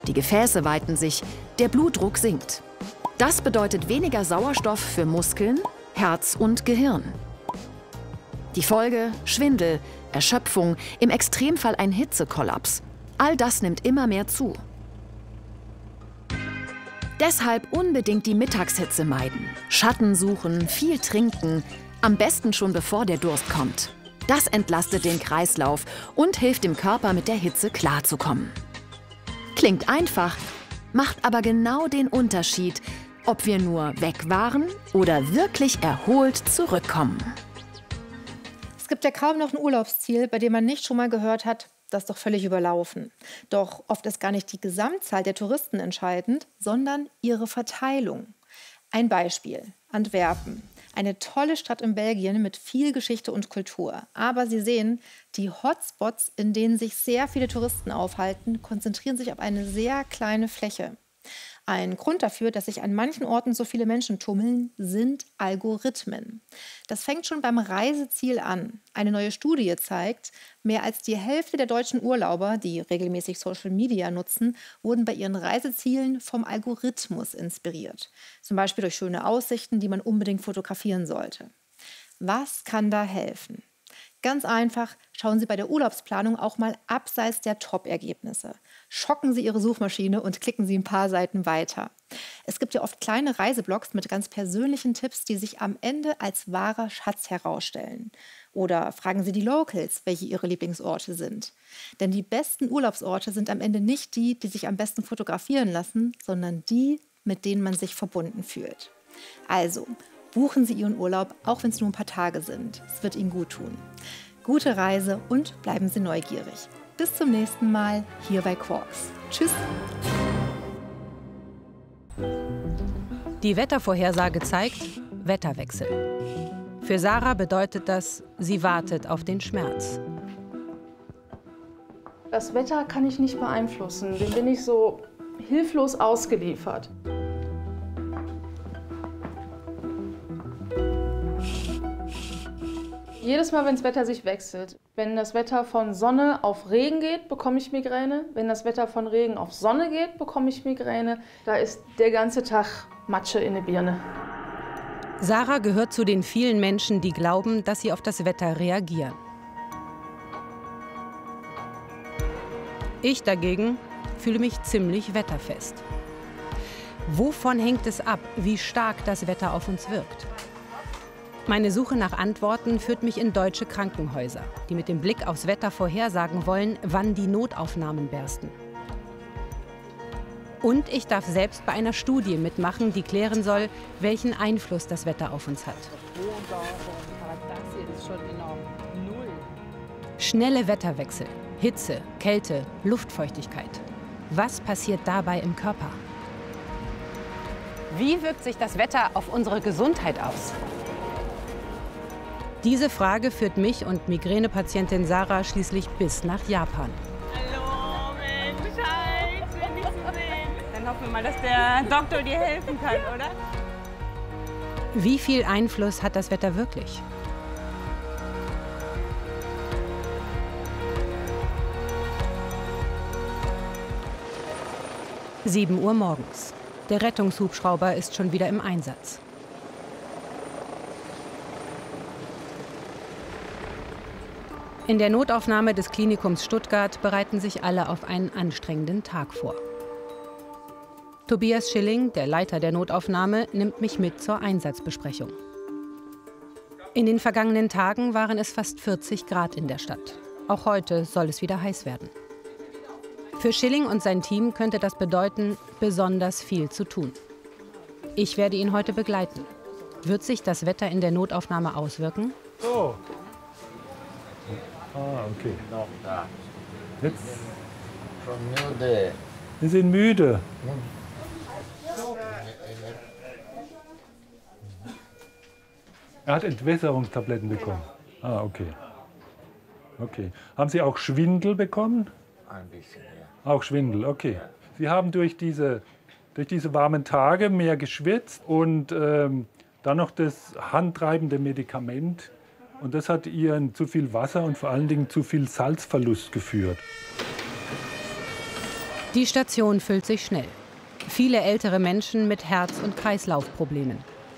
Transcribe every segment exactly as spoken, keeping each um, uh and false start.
Die Gefäße weiten sich, der Blutdruck sinkt. Das bedeutet weniger Sauerstoff für Muskeln, Herz und Gehirn. Die Folge: Schwindel, Erschöpfung, im Extremfall ein Hitzekollaps. All das nimmt immer mehr zu. Deshalb unbedingt die Mittagshitze meiden. Schatten suchen, viel trinken, am besten schon bevor der Durst kommt. Das entlastet den Kreislauf und hilft dem Körper, mit der Hitze klarzukommen. Klingt einfach, macht aber genau den Unterschied, ob wir nur weg waren oder wirklich erholt zurückkommen. Es gibt ja kaum noch ein Urlaubsziel, bei dem man nicht schon mal gehört hat, das ist doch völlig überlaufen. Doch oft ist gar nicht die Gesamtzahl der Touristen entscheidend, sondern ihre Verteilung. Ein Beispiel: Antwerpen. Eine tolle Stadt in Belgien mit viel Geschichte und Kultur. Aber Sie sehen, die Hotspots, in denen sich sehr viele Touristen aufhalten, konzentrieren sich auf eine sehr kleine Fläche. Ein Grund dafür, dass sich an manchen Orten so viele Menschen tummeln, sind Algorithmen. Das fängt schon beim Reiseziel an. Eine neue Studie zeigt, mehr als die Hälfte der deutschen Urlauber, die regelmäßig Social Media nutzen, wurden bei ihren Reisezielen vom Algorithmus inspiriert. Zum Beispiel durch schöne Aussichten, die man unbedingt fotografieren sollte. Was kann da helfen? Ganz einfach, schauen Sie bei der Urlaubsplanung auch mal abseits der Top-Ergebnisse. Schocken Sie Ihre Suchmaschine und klicken Sie ein paar Seiten weiter. Es gibt ja oft kleine Reiseblogs mit ganz persönlichen Tipps, die sich am Ende als wahrer Schatz herausstellen. Oder fragen Sie die Locals, welche ihre Lieblingsorte sind. Denn die besten Urlaubsorte sind am Ende nicht die, die sich am besten fotografieren lassen, sondern die, mit denen man sich verbunden fühlt. Also, buchen Sie Ihren Urlaub, auch wenn es nur ein paar Tage sind. Es wird Ihnen gut tun. Gute Reise und bleiben Sie neugierig. Bis zum nächsten Mal hier bei Quarks. Tschüss! Die Wettervorhersage zeigt Wetterwechsel. Für Sarah bedeutet das, sie wartet auf den Schmerz. Das Wetter kann ich nicht beeinflussen. Dem bin ich so hilflos ausgeliefert. Jedes Mal, wenn das Wetter sich wechselt, wenn das Wetter von Sonne auf Regen geht, bekomme ich Migräne. Wenn das Wetter von Regen auf Sonne geht, bekomme ich Migräne. Da ist der ganze Tag Matsche in der Birne. Sarah gehört zu den vielen Menschen, die glauben, dass sie auf das Wetter reagieren. Ich dagegen fühle mich ziemlich wetterfest. Wovon hängt es ab, wie stark das Wetter auf uns wirkt? Meine Suche nach Antworten führt mich in deutsche Krankenhäuser, die mit dem Blick aufs Wetter vorhersagen wollen, wann die Notaufnahmen bersten. Und ich darf selbst bei einer Studie mitmachen, die klären soll, welchen Einfluss das Wetter auf uns hat. Schnelle Wetterwechsel, Hitze, Kälte, Luftfeuchtigkeit. Was passiert dabei im Körper? Wie wirkt sich das Wetter auf unsere Gesundheit aus? Diese Frage führt mich und Migränepatientin Sarah schließlich bis nach Japan. Hallo, Mensch, hi, schön dich zu sehen. Dann hoffen wir mal, dass der Doktor dir helfen kann, oder? Wie viel Einfluss hat das Wetter wirklich? sieben Uhr morgens. Der Rettungshubschrauber ist schon wieder im Einsatz. In der Notaufnahme des Klinikums Stuttgart bereiten sich alle auf einen anstrengenden Tag vor. Tobias Schilling, der Leiter der Notaufnahme, nimmt mich mit zur Einsatzbesprechung. In den vergangenen Tagen waren es fast vierzig Grad in der Stadt. Auch heute soll es wieder heiß werden. Für Schilling und sein Team könnte das bedeuten, besonders viel zu tun. Ich werde ihn heute begleiten. Wird sich das Wetter in der Notaufnahme auswirken? Oh. Ah, okay. Jetzt. Wir sind müde. Er hat Entwässerungstabletten bekommen. Ah, okay. Okay. Haben Sie auch Schwindel bekommen? Ein bisschen, ja. Auch Schwindel, okay. Sie haben durch diese, durch diese warmen Tage mehr geschwitzt und ähm, dann noch das handtreibende Medikament. Und das hat Ihren zu viel Wasser und vor allen Dingen zu viel Salzverlust geführt. Die Station füllt sich schnell. Viele ältere Menschen mit Herz- und Kreislaufproblemen.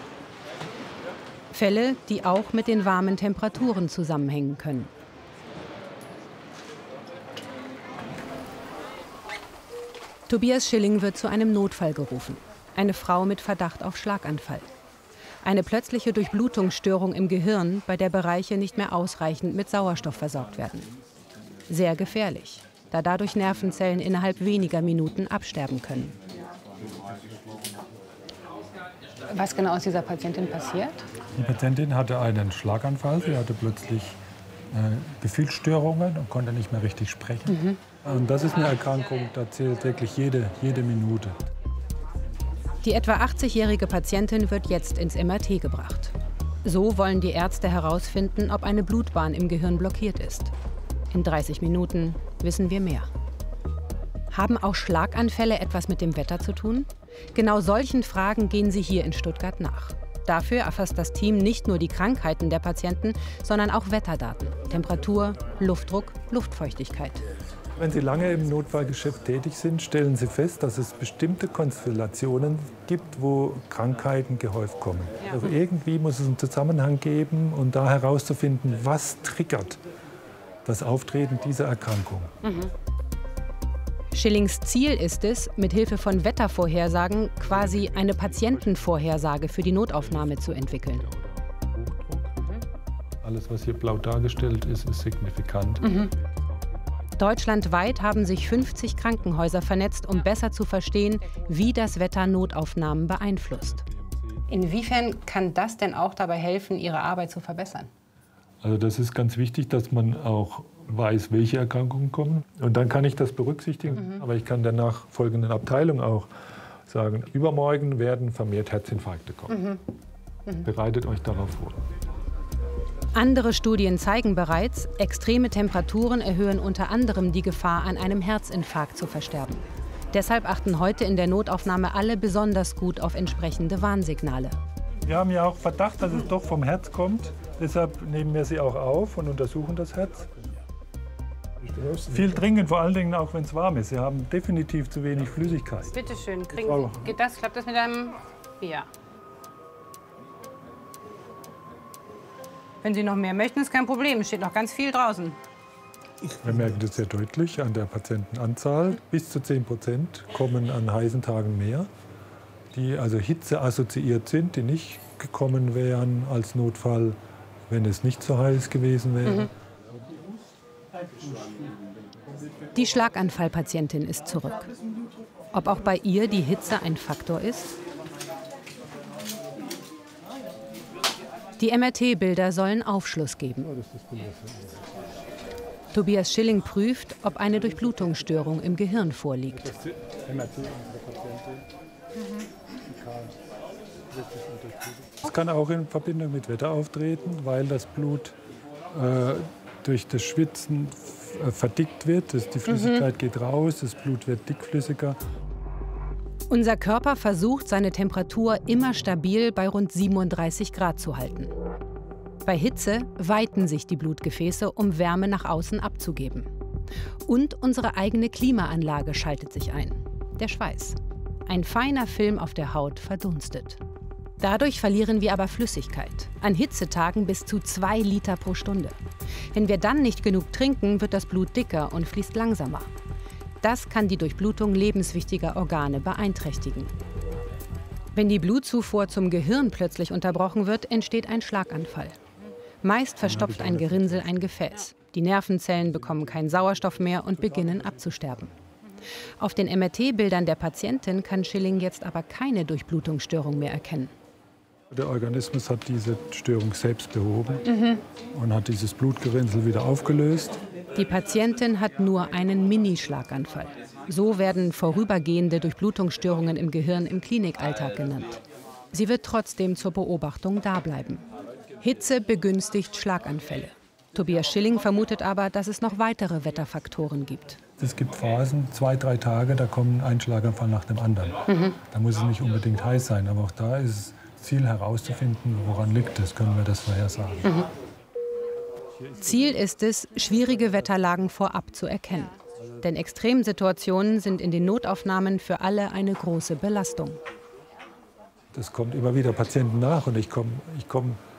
Fälle, die auch mit den warmen Temperaturen zusammenhängen können. Tobias Schilling wird zu einem Notfall gerufen. Eine Frau mit Verdacht auf Schlaganfall. Eine plötzliche Durchblutungsstörung im Gehirn, bei der Bereiche nicht mehr ausreichend mit Sauerstoff versorgt werden. Sehr gefährlich, da dadurch Nervenzellen innerhalb weniger Minuten absterben können. Was genau ist dieser Patientin passiert? Die Patientin hatte einen Schlaganfall. Sie hatte plötzlich äh, Gefühlsstörungen und konnte nicht mehr richtig sprechen. Mhm. Und das ist eine Erkrankung, da zählt wirklich jede, jede Minute. Die etwa achtzigjährige Patientin wird jetzt ins M R T gebracht. So wollen die Ärzte herausfinden, ob eine Blutbahn im Gehirn blockiert ist. In dreißig Minuten wissen wir mehr. Haben auch Schlaganfälle etwas mit dem Wetter zu tun? Genau solchen Fragen gehen sie hier in Stuttgart nach. Dafür erfasst das Team nicht nur die Krankheiten der Patienten, sondern auch Wetterdaten, Temperatur, Luftdruck, Luftfeuchtigkeit. Wenn Sie lange im Notfallgeschäft tätig sind, stellen Sie fest, dass es bestimmte Konstellationen gibt, wo Krankheiten gehäuft kommen. Ja. Also irgendwie muss es einen Zusammenhang geben und da herauszufinden, was triggert das Auftreten dieser Erkrankung. Mhm. Schillings Ziel ist es, mit Hilfe von Wettervorhersagen quasi eine Patientenvorhersage für die Notaufnahme zu entwickeln. Alles, was hier blau dargestellt ist, ist signifikant. Mhm. Deutschlandweit haben sich fünfzig Krankenhäuser vernetzt, um besser zu verstehen, wie das Wetter Notaufnahmen beeinflusst. Inwiefern kann das denn auch dabei helfen, Ihre Arbeit zu verbessern? Also das ist ganz wichtig, dass man auch weiß, welche Erkrankungen kommen. Und dann kann ich das berücksichtigen. Mhm. Aber ich kann der nachfolgenden Abteilung auch sagen, übermorgen werden vermehrt Herzinfarkte kommen. Mhm. Mhm. Bereitet euch darauf vor. Andere Studien zeigen bereits, extreme Temperaturen erhöhen unter anderem die Gefahr, an einem Herzinfarkt zu versterben. Deshalb achten heute in der Notaufnahme alle besonders gut auf entsprechende Warnsignale. Wir haben ja auch Verdacht, dass es doch vom Herz kommt. Deshalb nehmen wir sie auch auf und untersuchen das Herz. Viel trinken, vor allen Dingen auch wenn es warm ist. Sie haben definitiv zu wenig Flüssigkeit. Bitte schön, kriegen Sie, geht das, klappt das mit einem Bier? Wenn Sie noch mehr möchten, ist kein Problem. Es steht noch ganz viel draußen. Wir merken das sehr deutlich an der Patientenanzahl. Bis zu zehn Prozent kommen an heißen Tagen mehr, die also Hitze assoziiert sind, die nicht gekommen wären als Notfall, wenn es nicht so heiß gewesen wäre. Mhm. Die Schlaganfallpatientin ist zurück. Ob auch bei ihr die Hitze ein Faktor ist? Die M R T-Bilder sollen Aufschluss geben. Tobias Schilling prüft, ob eine Durchblutungsstörung im Gehirn vorliegt. Es kann auch in Verbindung mit Wetter auftreten, weil das Blut äh, durch das Schwitzen verdickt wird. Die Flüssigkeit mhm. geht raus, das Blut wird dickflüssiger. Unser Körper versucht, seine Temperatur immer stabil bei rund siebenunddreißig Grad zu halten. Bei Hitze weiten sich die Blutgefäße, um Wärme nach außen abzugeben. Und unsere eigene Klimaanlage schaltet sich ein. Der Schweiß. Ein feiner Film auf der Haut verdunstet. Dadurch verlieren wir aber Flüssigkeit. An Hitzetagen bis zu zwei Liter pro Stunde. Wenn wir dann nicht genug trinken, wird das Blut dicker und fließt langsamer. Das kann die Durchblutung lebenswichtiger Organe beeinträchtigen. Wenn die Blutzufuhr zum Gehirn plötzlich unterbrochen wird, entsteht ein Schlaganfall. Meist verstopft ein Gerinnsel ein Gefäß. Die Nervenzellen bekommen keinen Sauerstoff mehr und beginnen abzusterben. Auf den M R T-Bildern der Patientin kann Schilling jetzt aber keine Durchblutungsstörung mehr erkennen. Der Organismus hat diese Störung selbst behoben mhm. und hat dieses Blutgerinnsel wieder aufgelöst. Die Patientin hat nur einen Mini-Schlaganfall. So werden vorübergehende Durchblutungsstörungen im Gehirn im Klinikalltag genannt. Sie wird trotzdem zur Beobachtung dableiben. Hitze begünstigt Schlaganfälle. Tobias Schilling vermutet aber, dass es noch weitere Wetterfaktoren gibt. Es gibt Phasen, zwei, drei Tage, da kommt ein Schlaganfall nach dem anderen. Mhm. Da muss es nicht unbedingt heiß sein, aber auch da ist es Ziel herauszufinden, woran liegt es, können wir das vorhersagen. Mhm. Ziel ist es, schwierige Wetterlagen vorab zu erkennen. Denn Extremsituationen sind in den Notaufnahmen für alle eine große Belastung. Das kommt immer wieder Patienten nach und ich komme ich komm